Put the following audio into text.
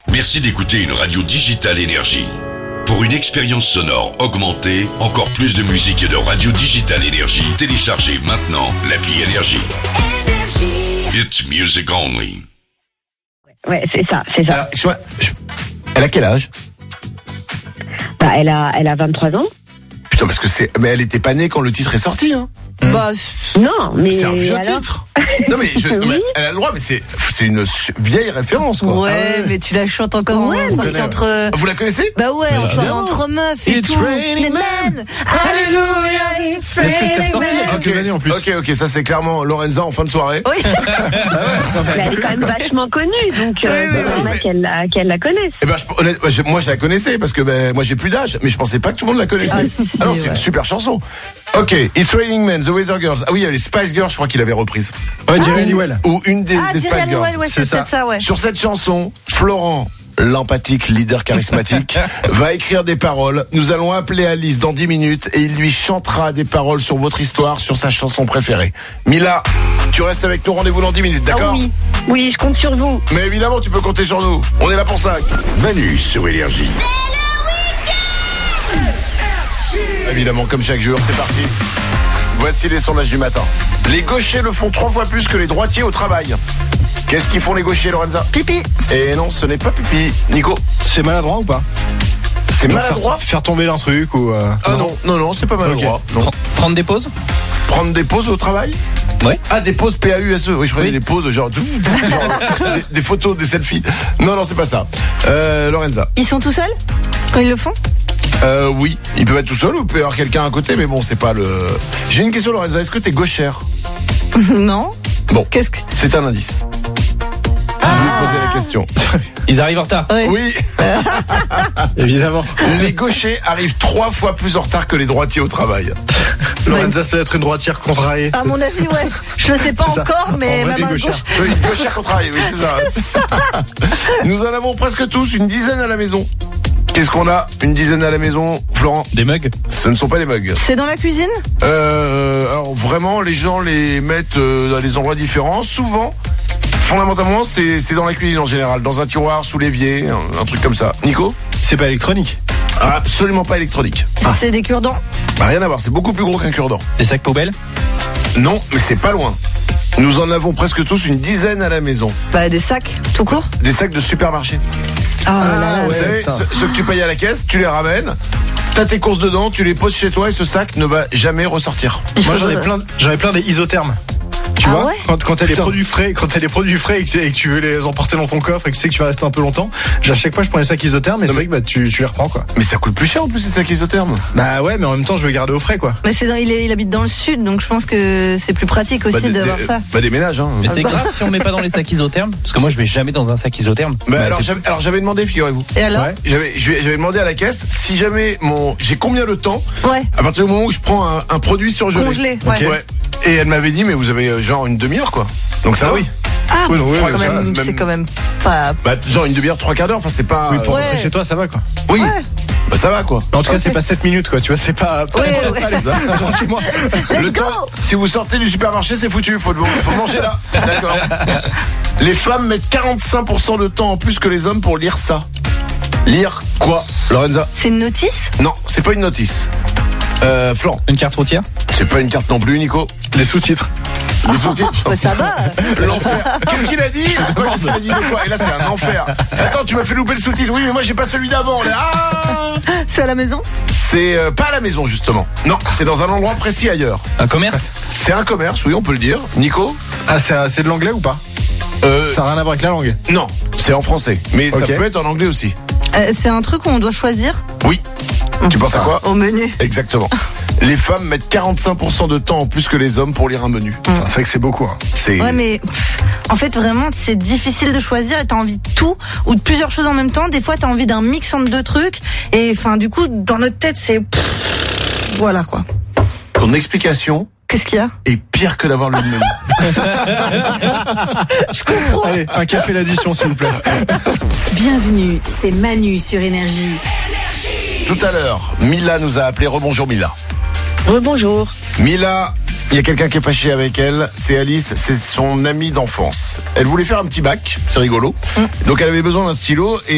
Merci d'écouter une radio digitale Énergie. Pour une expérience sonore augmentée, encore plus de musique et de radio digitale Énergie, téléchargez maintenant l'appli Énergie. It's music only. Ouais, c'est ça. Alors, elle a quel âge? Bah, elle a 23 ans. Putain, parce que mais elle était pas née quand le titre est sorti, hein. Bah, non, mais. C'est un vieux alors titre. Non, mais, non, mais elle a le droit, mais c'est une vieille référence, quoi. Ouais, mais tu la chantes encore entre. Vous la connaissez? Bah ouais, entre meufs et It's tout. raining men. Alléluia, it's raining. Est-ce que c'était ressorti il y a quelques années en plus? Ok, ça c'est clairement Lorenza en fin de soirée. Oui. Elle est quand même vachement connue, donc normal qu'elle la connaisse. Eh ben, moi je la connaissais parce que moi j'ai plus d'âge, mais je pensais pas que tout le monde la connaissait. Si, Alors c'est une super chanson. Ok, It's Raining Men, The Weather Girls. Ah oui, il y a les Spice Girls, je crois qu'il avait reprise. Ouais, Jerry Halliwell. Ou une des Spice Jerry Girls. Halliwell, ouais, c'est peut-être ça, ouais. Sur cette chanson, Florent, l'empathique leader charismatique, va écrire des paroles. Nous allons appeler Alice dans 10 minutes et il lui chantera des paroles sur votre histoire, sur sa chanson préférée. Mila, tu restes avec nous, rendez-vous dans 10 minutes, d'accord? Oui, je compte sur vous. Mais évidemment, tu peux compter sur nous. On est là pour ça. Manu sur Énergie. Évidemment, comme chaque jour, c'est parti. Voici les sondages du matin. Les gauchers le font 3 fois plus que les droitiers au travail. Qu'est-ce qu'ils font les gauchers, Lorenza? Pipi. Et non, ce n'est pas pipi. Nico? C'est maladroit ou pas? C'est maladroit? Faire tomber un truc ou... Ah non, c'est pas maladroit. Okay. Non. Prendre des pauses? Prendre des pauses au travail? Ouais. Ah, des pauses PAUSE. Oui, je croyais des pauses genre des photos, des selfies. Non, c'est pas ça. Lorenza? Ils sont tout seuls quand ils le font? Oui, ils peuvent être tout seuls ou il peut y avoir quelqu'un à côté, mais bon, c'est pas le... J'ai une question, Lorenza. Est-ce que t'es gauchère? Non. Bon, Qu'est-ce que... c'est un indice. Si je lui posais la question. Ils arrivent en retard. Ouais. Oui, Évidemment. les gauchers arrivent 3 fois plus en retard que les droitiers au travail. Lorenza, ça doit être une droitière contrariée. À mon avis, ouais. Je le sais pas C'est ça. encore, mais En vrai, ma des main gauchères. gauche. Oui, gauchère contrariée, oui, c'est ça. Nous en avons presque tous une dizaine à la maison. Qu'est-ce qu'on a? Une dizaine à la maison, Florent? Des mugs? Ce ne sont pas des mugs. C'est dans la cuisine? Alors vraiment, les gens les mettent dans des endroits différents. Souvent, fondamentalement, c'est dans la cuisine en général, dans un tiroir, sous l'évier, un truc comme ça. Nico? C'est pas électronique. Absolument pas électronique. C'est des cure-dents? Rien à voir, c'est beaucoup plus gros qu'un cure-dent. Des sacs poubelles? Non, mais c'est pas loin. Nous en avons presque tous une dizaine à la maison. Bah, des sacs, tout court? Des sacs de supermarché. Ah là là. Vous ouais, savez, putain. ceux que tu payes à la caisse, tu les ramènes, t'as tes courses dedans, tu les poses chez toi et ce sac ne va jamais ressortir. Moi, j'en ai plein des isothermes. Tu Ah vois, ouais quand t'as les Putain. produits frais, et que tu veux les emporter dans ton coffre et que tu sais que tu vas rester un peu longtemps, à chaque fois je prends les sacs isothermes, mais c'est vrai que tu les reprends quoi. Mais ça coûte plus cher en plus ces sacs isothermes. Bah ouais, mais en même temps je veux garder au frais quoi. Mais il habite dans le sud, donc je pense que c'est plus pratique aussi d'avoir ça. Bah déménage hein. Mais c'est grave si on met pas dans les sacs isothermes? Parce que moi je vais jamais dans un sac isotherme. Alors j'avais demandé, figurez-vous. Et alors? Ouais. J'avais demandé à la caisse si jamais j'ai combien de temps Ouais. à partir du moment où je prends un produit surgelé. Congelé, ouais. Ok. Ouais. Et elle m'avait dit mais vous avez genre une demi-heure quoi. Donc ça va. oui. Ah, Oui, non, oui, c'est oui, ça, même- c'est quand même pas... Bah genre une demi-heure, 3/4 d'heure, enfin c'est pas... Oui, pour Ouais. rentrer chez toi ça va quoi. Oui. Ouais. Bah ça va quoi. En tout cas c'est pas 7 minutes quoi, tu vois, c'est pas... Ouais. Allez, chez moi. Le go. temps, si vous sortez du supermarché, c'est foutu, faut manger là. D'accord. Les femmes mettent 45% de temps en plus que les hommes pour lire ça. Lire quoi, Lorenza? C'est une notice? Non, c'est pas une notice. Florent, Une carte routière? c'est pas une carte non plus, Nico. Les sous-titres. Les sous-titres. Bah, ça va. L'enfer. Qu'est-ce qu'il a dit? Qu'est-ce qu'il a dit de quoi? Et là, c'est un enfer. Attends, tu m'as fait louper le sous-titre. Oui, mais moi, j'ai pas celui d'avant. Là. Ah, C'est à la maison? c'est pas à la maison, justement. Non, c'est dans un endroit précis ailleurs. Un commerce? C'est un commerce, oui, on peut le dire. Nico? Ah c'est de l'anglais ou pas? Ça a rien à voir avec la langue. Non, c'est en français. Mais ça Ok. peut être en anglais aussi. C'est un truc où on doit choisir Oui. Tu penses à quoi? au menu. Exactement. Les femmes mettent 45% de temps en plus que les hommes pour lire un menu. C'est vrai que c'est beaucoup. Hein. C'est... Ouais, mais en fait, vraiment, c'est difficile de choisir et t'as envie de tout ou de plusieurs choses en même temps. Des fois, t'as envie d'un mix entre deux trucs. Et enfin, du coup, dans notre tête, c'est... Voilà, quoi. Ton explication Qu'est-ce qu'il y a? est pire que d'avoir le menu. Je comprends. Allez, un café l'addition s'il vous plaît. Bienvenue, c'est Manu sur Énergie. Tout à l'heure, Mila nous a appelé. Rebonjour Mila. Bonjour. Mila, il y a quelqu'un qui est fâché avec elle. C'est Alice, c'est son amie d'enfance. Elle voulait faire un petit bac, c'est rigolo. Donc elle avait besoin d'un stylo et